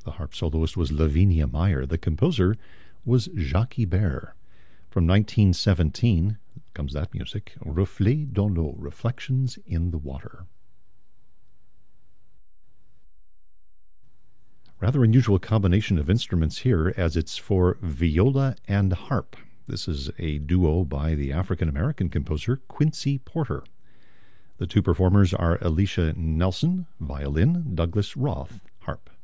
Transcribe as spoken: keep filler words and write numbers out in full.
The harp soloist was Lavinia Meyer. The composer was Jacques Ibert. From nineteen seventeen comes that music, Reflets dans l'eau, Reflections in the Water. Rather unusual combination of instruments here, as it's for viola and harp. This is a duo by the African-American composer Quincy Porter. The two performers are Alicia Nelson, violin, Douglas Roth, harp.